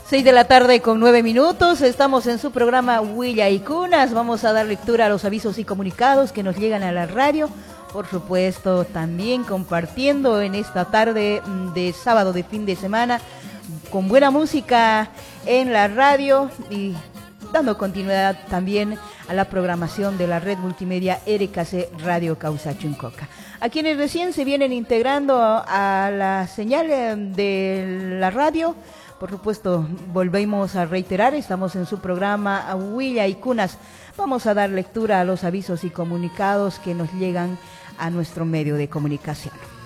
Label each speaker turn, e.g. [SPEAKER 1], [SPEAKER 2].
[SPEAKER 1] 6:09 p.m. Estamos en su programa Huilla y Cunas. Vamos a dar lectura a los avisos y comunicados que nos llegan a la radio. Por supuesto, también compartiendo en esta tarde de sábado de fin de semana con buena música en la radio y dando continuidad también a la programación de la red multimedia RKC Radio Causa Chuncoca. A quienes recién se vienen integrando a la señal de la radio, por supuesto, volvemos a reiterar, estamos en su programa Huilla y Cunas. Vamos a dar lectura a los avisos y comunicados que nos llegan a nuestro medio de comunicación.